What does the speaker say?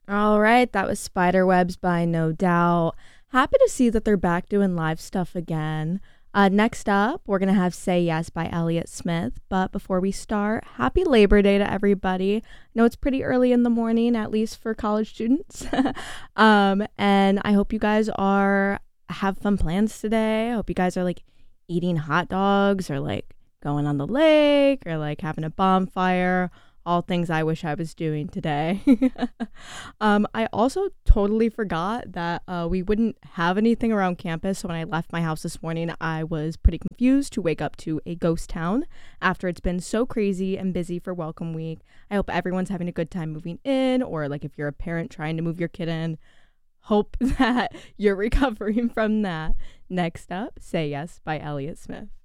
All right, that was Spiderwebs by No Doubt. Happy to see that they're back doing live stuff again. Next up, we're going to have Say Yes by Elliott Smith. But before we start, happy Labor Day to everybody. I know it's pretty early in the morning, at least for college students. And I hope you guys have fun plans today. I hope you guys are like eating hot dogs or like going on the lake or like having a bonfire. All things I wish I was doing today. I also totally forgot that we wouldn't have anything around campus. So when I left my house this morning, I was pretty confused to wake up to a ghost town after it's been so crazy and busy for Welcome Week. I hope everyone's having a good time moving in, or like if you're a parent trying to move your kid in, hope that you're recovering from that. Next up, Say Yes by Elliott Smith.